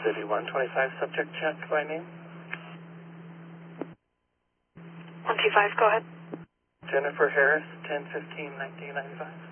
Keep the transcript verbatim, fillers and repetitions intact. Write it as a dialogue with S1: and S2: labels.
S1: City one twenty-five, subject check by name.
S2: one two five, go ahead.
S1: Jennifer Harris, ten fifteen nineteen ninety-five.